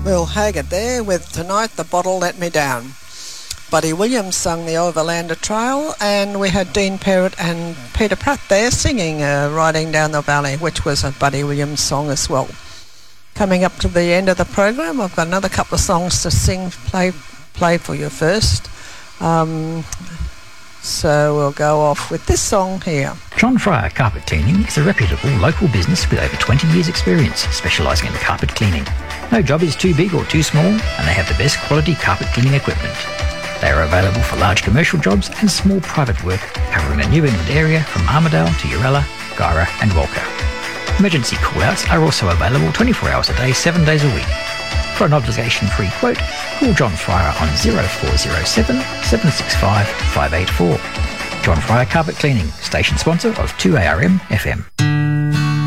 Will Haggard there with Tonight the Bottle Let Me Down. Buddy Williams sung the Overlander Trail, and we had Dean Perrott and Peter Pratt there singing Riding Down the Valley, which was a Buddy Williams song as well. Coming up to the end of the program, I've got another couple of songs to play for you first. So we'll go off with this song here. John Fryer Carpet Cleaning is a reputable local business with over 20 years experience specialising in carpet cleaning. No job is too big or too small, and they have the best quality carpet cleaning equipment. They are available for large commercial jobs and small private work, covering the New England area from Armidale to Uralla, Guyra and Walker. Emergency call-outs are also available 24 hours a day, 7 days a week. For an obligation-free quote, call John Fryer on 0407 765 584. John Fryer Carpet Cleaning, station sponsor of 2ARM FM.